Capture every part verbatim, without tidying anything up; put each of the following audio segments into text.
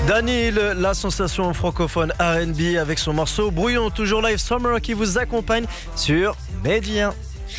Dany Hill, la sensation francophone R and B avec son morceau Brouillon, toujours live Summer qui vous accompagne sur Média.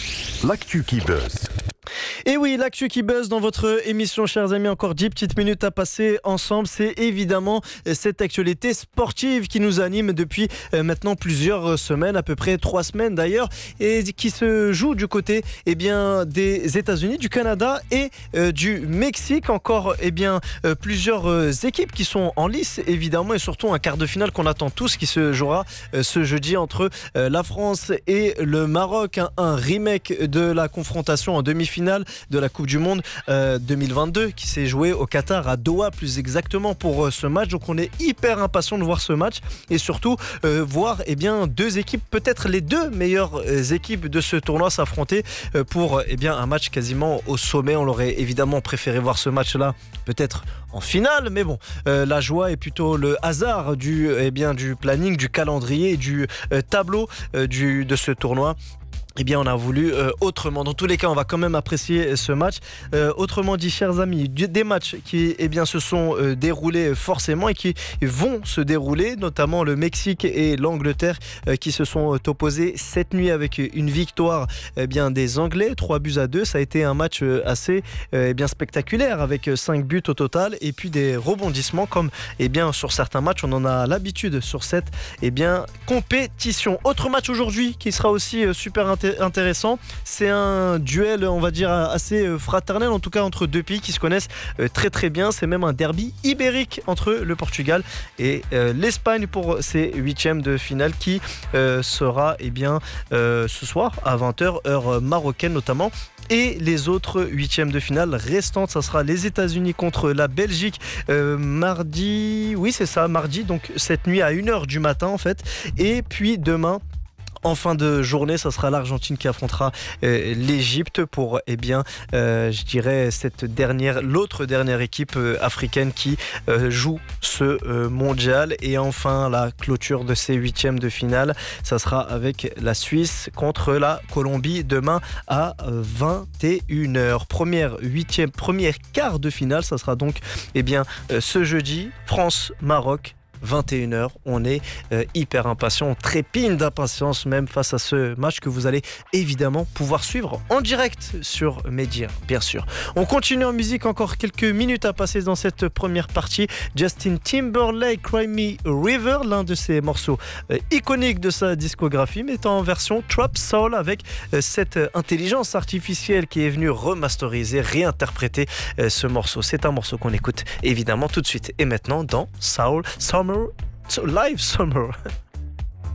L'actu qui buzz. Et oui, l'actu qui buzz dans votre émission, chers amis, encore dix petites minutes à passer ensemble. C'est évidemment cette actualité sportive qui nous anime depuis maintenant plusieurs semaines, à peu près trois semaines d'ailleurs, et qui se joue du côté eh bien, des États-Unis, du Canada et euh, du Mexique. Encore eh bien, euh, plusieurs euh, équipes qui sont en lice, évidemment, et surtout un quart de finale qu'on attend tous qui se jouera euh, ce jeudi entre euh, la France et le Maroc. Un, un remake de la confrontation en demi-finale de la Coupe du Monde euh, deux mille vingt-deux qui s'est joué au Qatar, à Doha plus exactement, pour euh, ce match. Donc on est hyper impatient de voir ce match et surtout euh, voir eh bien, deux équipes, peut-être les deux meilleures euh, équipes de ce tournoi s'affronter euh, pour eh bien, un match quasiment au sommet. On aurait évidemment préféré voir ce match-là peut-être en finale, mais bon, euh, la joie est plutôt le hasard du, eh bien, du planning, du calendrier et du euh, tableau euh, du, de ce tournoi. Eh bien, on a voulu euh, autrement. Dans tous les cas, on va quand même apprécier ce match. Euh, autrement dit, chers amis, des matchs qui eh bien, se sont euh, déroulés forcément et qui vont se dérouler, notamment le Mexique et l'Angleterre euh, qui se sont euh, opposés cette nuit avec une victoire eh bien, des Anglais, trois buts à deux. Ça a été un match euh, assez euh, eh bien, spectaculaire avec cinq buts au total et puis des rebondissements comme eh bien, sur certains matchs. On en a l'habitude sur cette eh bien, compétition. Autre match aujourd'hui qui sera aussi euh, super intéressant. intéressant, c'est un duel on va dire assez fraternel, en tout cas entre deux pays qui se connaissent très très bien. C'est même un derby ibérique entre le Portugal et euh, l'Espagne pour ces huitièmes de finale qui euh, sera eh bien, euh, ce soir à vingt heures heure marocaine notamment. Et les autres huitièmes de finale restantes, ça sera les États-Unis contre la Belgique euh, mardi, oui c'est ça, mardi, donc cette nuit à une heure du matin en fait. Et puis demain, en fin de journée, ça sera l'Argentine qui affrontera euh, l'Égypte pour, eh bien, euh, je dirais cette dernière, l'autre dernière équipe euh, africaine qui euh, joue ce euh, mondial. Et enfin, la clôture de ces huitièmes de finale, ça sera avec la Suisse contre la Colombie demain à vingt et une heures. Première huitième, première quart de finale, ça sera donc, eh bien, euh, ce jeudi, France-Maroc. vingt et une heures, on est euh, hyper impatient, on trépigne d'impatience même face à ce match que vous allez évidemment pouvoir suivre en direct sur Média, bien sûr. On continue en musique, encore quelques minutes à passer dans cette première partie. Justin Timberlake, Cry Me a River, l'un de ses morceaux euh, iconiques de sa discographie, mais en version Trap Soul avec euh, cette intelligence artificielle qui est venue remasteriser, réinterpréter euh, ce morceau. C'est un morceau qu'on écoute évidemment tout de suite et maintenant dans Soul Summer. So live Summer.